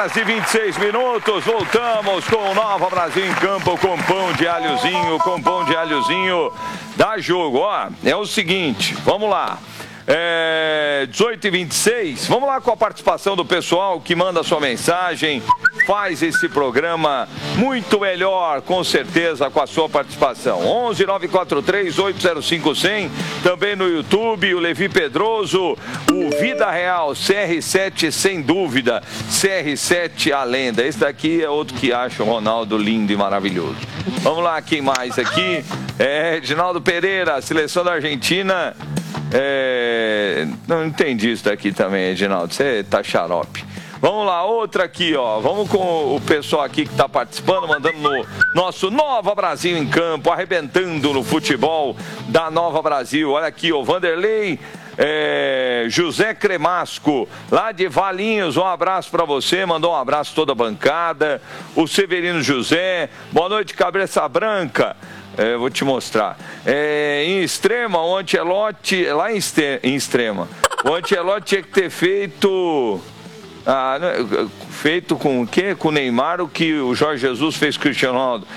horas e 26 minutos, voltamos com o Nova Brasil em Campo com pão de alhozinho, dá jogo, ó, é o seguinte, vamos lá. 18h26, vamos lá com a participação do pessoal que manda sua mensagem, faz esse programa muito melhor, com certeza, com a sua participação. 11-943-805-100, também no YouTube, o Levi Pedroso, o Vida Real, CR7 sem dúvida, CR7 a lenda. Esse daqui é outro que acha o Ronaldo lindo e maravilhoso. Vamos lá, quem mais aqui? Edinaldo Pereira, seleção da Argentina. Não entendi isso daqui também, Edinaldo, você tá xarope. Vamos lá, outra aqui, ó. Vamos com o pessoal aqui que tá participando, mandando no nosso Nova Brasil em Campo, arrebentando no futebol da Nova Brasil. Olha aqui, o Vanderlei José Cremasco, lá de Valinhos, um abraço para você, mandou um abraço toda a bancada. O Severino José, boa noite, cabeça branca. Vou te mostrar. Em Extrema, o Ancelotti, lá em Extrema, o Ancelotti tinha que ter feito com o quê? Com o Neymar, o que o Jorge Jesus fez com o Cristiano Ronaldo.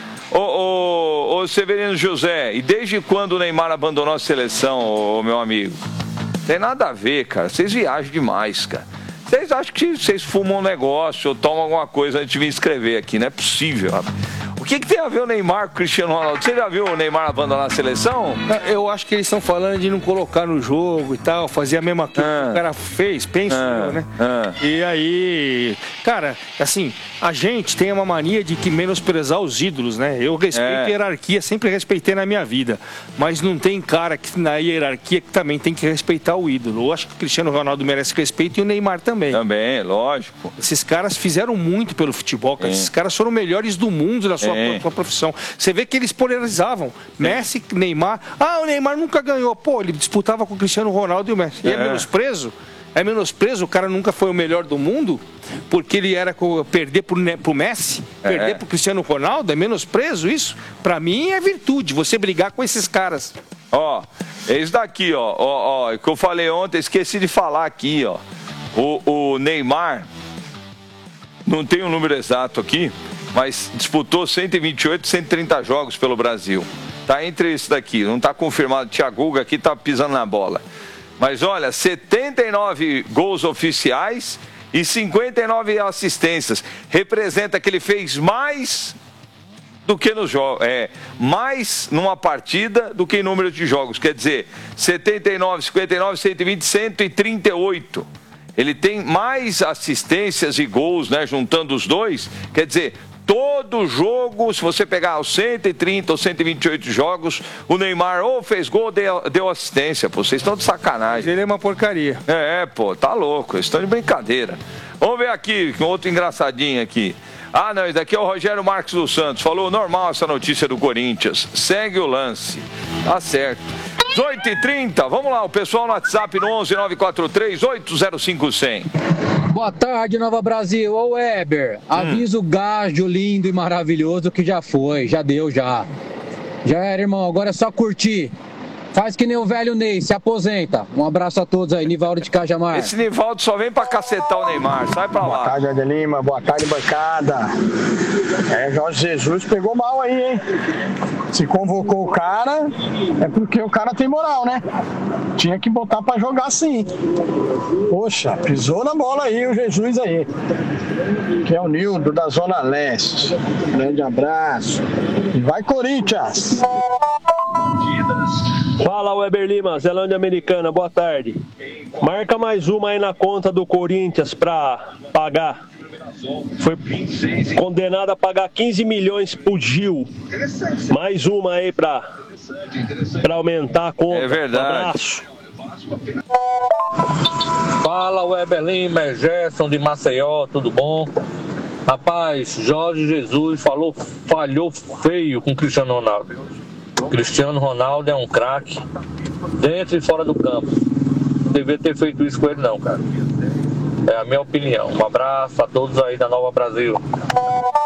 Ô Severino José, e desde quando o Neymar abandonou a seleção, meu amigo? Tem nada a ver, cara. Vocês viajam demais, cara. Vocês acham que vocês fumam um negócio ou tomam alguma coisa antes de me inscrever aqui? Não é possível, rapaz. O que tem a ver o Neymar com o Cristiano Ronaldo? Você já viu o Neymar abandonar a seleção? Eu acho que eles estão falando de não colocar no jogo e tal, fazer a mesma coisa que o cara fez, penso eu, né? E aí, cara, assim, a gente tem uma mania de que menosprezar os ídolos, né? Eu respeito a hierarquia, sempre respeitei na minha vida, mas não tem cara que na hierarquia que também tem que respeitar o ídolo. Eu acho que o Cristiano Ronaldo merece respeito e o Neymar também. Também, lógico. Esses caras fizeram muito pelo futebol, cara. Esses caras foram melhores do mundo na sua profissão. Você vê que eles polarizavam. Messi, Neymar. O Neymar nunca ganhou. Pô, ele disputava com o Cristiano Ronaldo e o Messi. E é menosprezo? É menosprezo? O cara nunca foi o melhor do mundo? Porque ele era perder pro Messi? Perder pro Cristiano Ronaldo? É menosprezo isso? Pra mim é virtude, você brigar com esses caras. Ó, esse daqui, ó, que eu falei ontem, esqueci de falar aqui, ó. O Neymar, não tem um número exato aqui, mas disputou 128, 130 jogos pelo Brasil. Tá entre isso daqui, não tá confirmado. Thiago Guga aqui tá pisando na bola. Mas olha, 79 gols oficiais e 59 assistências. Representa que ele fez mais do que nos jogos. Mais numa partida do que em número de jogos. Quer dizer, 79, 59, 120, 138. Ele tem mais assistências e gols, né, juntando os dois. Quer dizer, todo jogo, se você pegar os 130 ou 128 jogos, o Neymar ou fez gol ou deu assistência. Pô, vocês estão de sacanagem. Ele é uma porcaria. Pô, tá louco. Eles estão de brincadeira. Vamos ver aqui, um outro engraçadinho aqui. Não, esse daqui é o Rogério Marques dos Santos. Falou, normal essa notícia do Corinthians. Segue o lance. Tá certo. 18h30, vamos lá, o pessoal no WhatsApp no 11-943-805-100. Boa tarde, Nova Brasil. Ô Weber, avisa o Gágio lindo e maravilhoso que já foi, já deu já. Já era, irmão, agora é só curtir. Faz que nem o velho Ney, se aposenta. Um abraço a todos aí, Nivaldo de Cajamar. Esse Nivaldo só vem pra cacetar o Neymar, sai pra lá. Boa tarde, Eder Lima, boa tarde, bancada. Jorge Jesus pegou mal aí, hein? Se convocou o cara, é porque o cara tem moral, né? Tinha que botar pra jogar sim. Poxa, pisou na bola aí o Jesus aí. Que é o Nildo da Zona Leste. Grande abraço. E vai, Corinthians! Fala, Weber Lima, Zelândia Americana, boa tarde. Marca mais uma aí na conta do Corinthians pra pagar. Foi condenado a pagar 15 milhões pro Gil. Mais uma aí pra aumentar a conta. É verdade. Abraço. Fala, Weber Lima, é Gerson de Maceió, tudo bom? Rapaz, Jorge Jesus falhou feio com o Cristiano Ronaldo. Cristiano Ronaldo é um craque, dentro e fora do campo. Não devia ter feito isso com ele não, cara. É a minha opinião. Um abraço a todos aí da Nova Brasil.